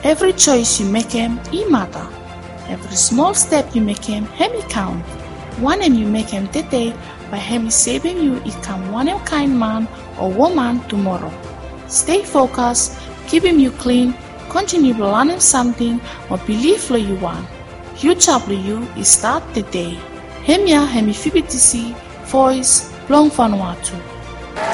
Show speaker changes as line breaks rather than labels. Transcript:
Every choice you make it matter. Every small step you make it count. One you make today by him saving you it can one kind man or woman tomorrow. Stay focused, keeping you clean, continue learning something or believe what you want. Future for you is start today. Hemia hemi fibitisi voice long Vanuatu.